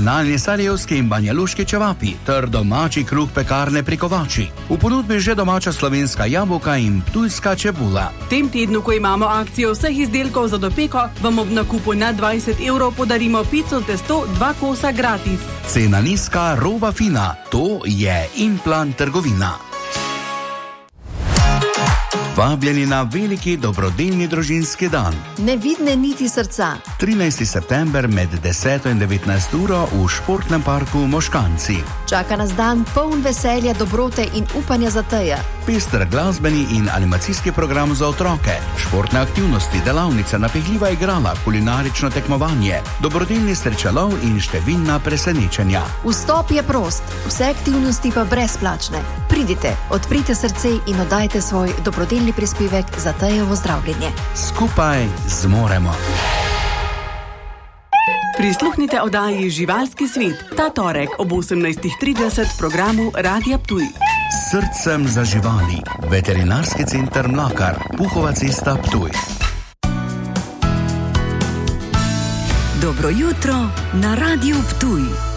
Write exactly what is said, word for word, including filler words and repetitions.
tradicionalni sarajevski in banjaluški čevapi ter domači kruh pekarne pri Kovači. V ponudbi že domača slovenska jabolka in ptujska čebula. V tem tednu, ko imamo akcijo vseh izdelkov za dopeko, vam ob nakupu na dvajset evrov podarimo pico testo dva kosa gratis. Cena nizka, roba fina. To je Implan trgovina. Vabljeni na veliki dobrodelni družinski dan. Nevidne niti srca. trinajsti september med deseto in devetnajsto uro v športnem parku Moškanci. Čaka nas dan poln veselja, dobrote in upanja za teja. Pester glasbeni in animacijski program za otroke, športne aktivnosti, delavnice, napehljiva igrala, kulinarično tekmovanje, dobrodelni srečalov in številna presenečenja. Vstop je prost, vse aktivnosti pa brezplačne. Pridite, odprite srce in oddajte svoj dobrodelni prispevek za tejevo zdravljenje. Skupaj zmoremo. Prisluhnite oddaji Živalski svet ta torek ob osemnajstih trideset v programu Radia Ptuj. S srcem za živali. Veterinarski center Mlakar, Puhova cesta, Ptuj. Dobro jutro na Radiu Ptuj.